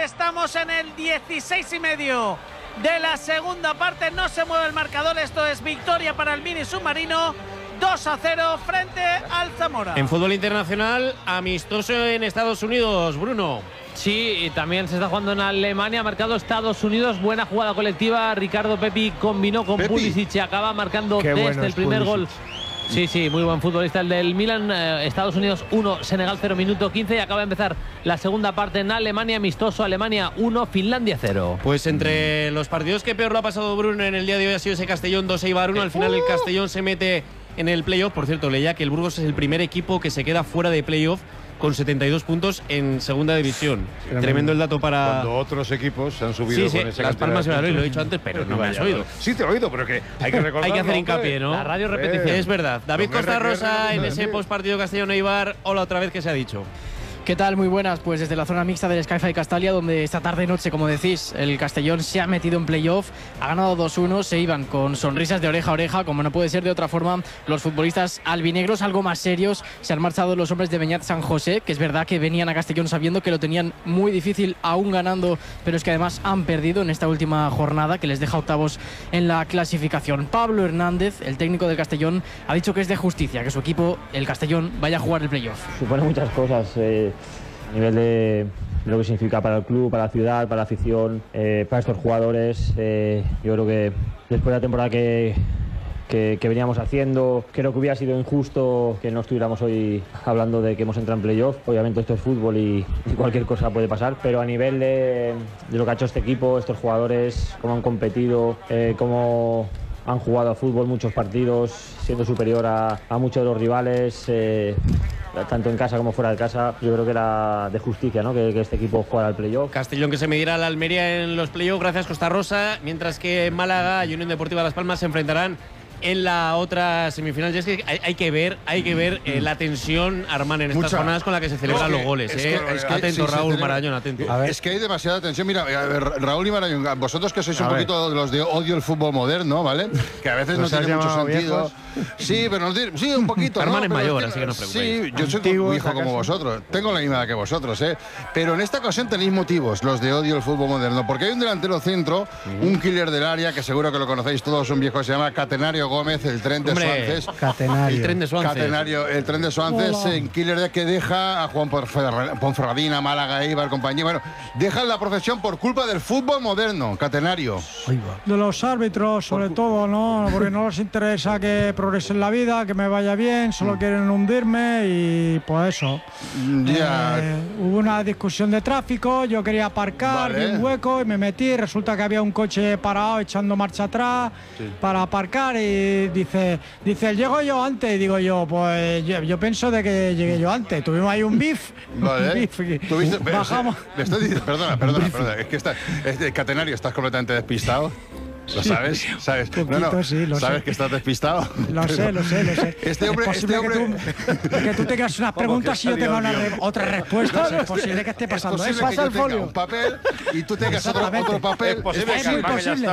Estamos en el 16,5 de la segunda parte. No se mueve el marcador. Esto es victoria para el Mini Submarino. 2-0 frente al Zamora. En fútbol internacional, amistoso en Estados Unidos, Bruno. Sí, y también se está jugando en Alemania. Ha marcado Estados Unidos. Buena jugada colectiva. Ricardo Pepi combinó con Pulisic y acaba marcando desde el primer gol. Sí, muy buen futbolista el del Milan. Estados Unidos 1, Senegal 0, minuto 15. Y acaba de empezar la segunda parte en Alemania. Amistoso, Alemania 1, Finlandia 0. Pues entre los partidos que peor lo ha pasado Bruno en el día de hoy ha sido ese Castellón 2, Eibar 1. Al final el Castellón se mete en el playoff. Por cierto, leía que el Burgos es el primer equipo que se queda fuera de playoff con 72 puntos en segunda división. Tremendo el dato para… Cuando otros equipos se han subido con esa Las Palmas y cantidad de Valladolid, lo he dicho antes, pero no me has oído. Sí te he oído, pero que hay que recordar. Hay que hacer hincapié, ¿no? La radio repetición. Es verdad. David Costa Rosa en ese postpartido Castellón-Eibar. Hola otra vez, ¿qué se ha dicho? ¿Qué tal? Muy buenas. Pues desde la zona mixta del Sky-Fi Castalia, donde esta tarde-noche, como decís, el Castellón se ha metido en playoff, ha ganado 2-1, se iban con sonrisas de oreja a oreja, como no puede ser de otra forma. Los futbolistas albinegros, algo más serios, se han marchado los hombres de Beñat San José, que es verdad que venían a Castellón sabiendo que lo tenían muy difícil, aún ganando, pero es que además han perdido en esta última jornada, que les deja octavos en la clasificación. Pablo Hernández, el técnico del Castellón, ha dicho que es de justicia que su equipo, el Castellón, vaya a jugar el playoff. Supone muchas cosas. A nivel de lo que significa para el club, para la ciudad, para la afición, para estos jugadores. Yo creo que después de la temporada que veníamos haciendo, creo que hubiera sido injusto que no estuviéramos hoy hablando de que hemos entrado en playoff. Obviamente esto es fútbol y cualquier cosa puede pasar, pero a nivel de lo que ha hecho este equipo, estos jugadores, cómo han competido, cómo han jugado a fútbol muchos partidos, siendo superior a muchos de los rivales, tanto en casa como fuera de casa. Yo creo que era de justicia, ¿no?, que este equipo jugara al playoff. Castellón que se medirá a la Almería en los playoffs, gracias Costa Rosa, mientras que Málaga y Unión Deportiva Las Palmas se enfrentarán en la otra semifinal. Y es que hay que ver la tensión, Armán, en estas jornadas con la que se celebran los goles. Atento, Raúl Marañón, atento. Es que hay demasiada tensión. Mira, Raúl y Marañón, vosotros que sois un poquito los de odio el fútbol moderno, ¿vale? Que a veces no tiene mucho sentido. Sí, pero sí, un poquito. Armán es mayor, así que no preocupéis. Sí, yo soy muy hijo como vosotros. Tengo la misma edad que vosotros, ¿eh? Pero en esta ocasión tenéis motivos, los de odio el fútbol moderno. Porque hay un delantero centro, un killer del área, que seguro que lo conocéis todos, un viejo que se llama Catenario Gómez, el tren de Suances. El tren de Suances. Catenario, el tren de Suances, en killer que deja a Juan Ponferradina, Málaga, Eibar, compañía. Bueno, dejan la profesión por culpa del fútbol moderno, Catenario. De los árbitros, sobre todo, ¿no? Porque no les interesa que progrese en la vida, que me vaya bien, solo quieren hundirme y pues eso. Hubo una discusión de tráfico, yo quería aparcar, vi un hueco y me metí, resulta que había un coche parado echando marcha atrás para aparcar y dice, llego yo antes, y digo yo, pues yo pienso de que llegué yo antes. Tuvimos ahí un beef. Vale. Bajamos. Perdona, es que Catenario, estás completamente despistado. ¿Lo sabes? ¿Sabes? Poquito, sí, lo ¿sabes sé. que estás despistado? Lo sé. Este hombre, que tú tengas unas preguntas y yo tenga otras respuestas. Es posible que esté pasando eso. Pasa el folio. Un papel y tú tengas otro papel. Es muy posible.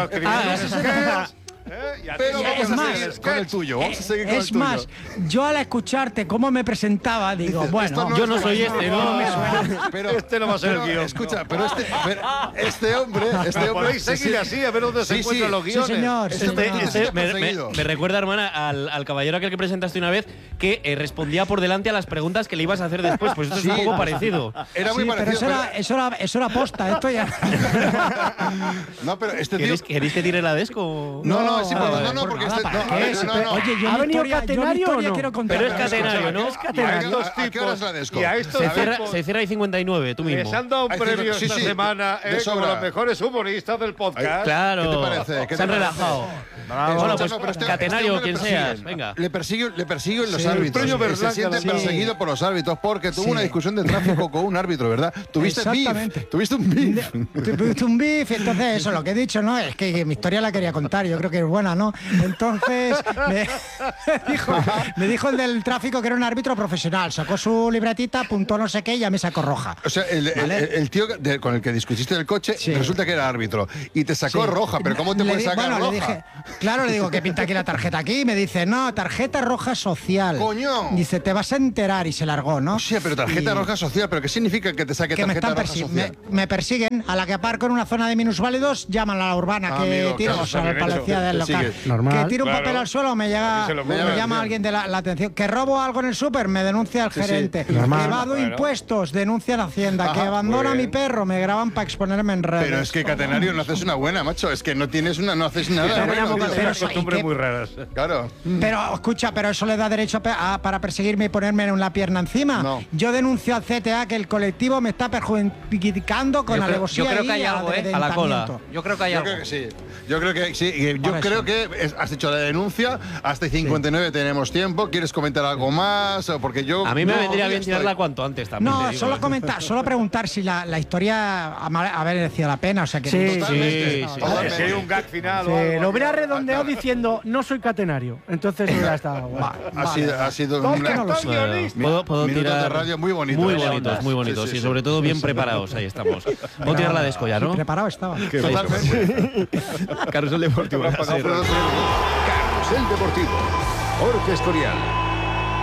Pero vamos a seguir con el tuyo. Es más, yo al escucharte cómo me presentaba, digo, bueno, yo no soy este, no me suena. Pero este no va a ser el guión. Escucha, pero este hombre. Podéis seguir así, a ver dónde se encuentran los guiones. Sí, señor. Me recuerda, hermana, al caballero aquel que presentaste una vez que respondía por delante a las preguntas que le ibas a hacer después. Pues esto es un poco parecido. Era muy parecido. Pero eso era posta, esto ya. No, pero este tío. ¿Queréis que tire la desco? No, es importante. No, porque no. Oye, yo ¿Ha venido Catenario o no? quiero contar. Pero es Catenario, ¿no? ¿A qué hora es la desco? Se cierra ahí 59, tú mismo. Les han dado un premio esta semana como los mejores humoristas del podcast. Claro. ¿Qué te parece? Se han relajado. Bueno, pues Catenario, quien seas, venga. Le persiguen los árbitros. Se siente perseguido por los árbitros porque tuvo una discusión de tráfico con un árbitro, ¿verdad? Tuviste un beef. Tuviste un beef, entonces eso, lo que he dicho, ¿no? Es que mi historia la quería contar. Yo creo que es buena, ¿no? Entonces me dijo el del tráfico que era un árbitro profesional. Sacó su libretita, apuntó no sé qué y ya me sacó roja. O sea, el tío con el que discutiste del coche resulta que era árbitro y te sacó roja, pero ¿cómo te puedes sacar roja? Le dije, claro, le digo, ¿qué pinta aquí la tarjeta aquí? Y me dice, no, tarjeta roja social. ¡Coño! Dice, te vas a enterar y se largó, ¿no? Sí, pero tarjeta roja social, ¿pero qué significa que te saque tarjeta roja social? Me persiguen, a la que aparco en una zona de minusválidos, llaman a la urbana, que tiro, o sea, la policía del local. Que tiro un papel al suelo, me llama alguien de la atención. Que robo algo en el súper, me denuncia el gerente. Que evado impuestos, denuncia la Hacienda. Que abandona a mi perro, me graban para exponerme en redes. Pero es que, Catenario, no haces una buena, macho. Es que no haces nada. Pero costumbres muy raras. Claro. Pero, escucha, pero eso le da derecho para perseguirme y ponerme una pierna encima. No. Yo denuncio al CTA que el colectivo me está perjudicando con alevosía. Yo creo que hay algo, a la cola. Yo creo que hay algo. Yo creo que sí. Yo creo que has hecho la denuncia. Hasta 59 tenemos tiempo. ¿Quieres comentar algo más? Porque yo. A mí me vendría bien tirarla cuanto antes también. No, solo preguntar si la historia ha merecido la pena. O sea que Si hay un gag final o algo. Lo hubiera redondeado diciendo no soy catenario. Entonces hubiera estado. Ha sido Puedo tirar de radio muy bonitos. Muy bonitos. Y sobre todo bien preparados. Ahí estamos. Puedo tirar la de Escoya, ¿no? Preparado estaba. Totalmente. Carrusel Deportivo. Carrusel Deportivo. Jorge Escorial.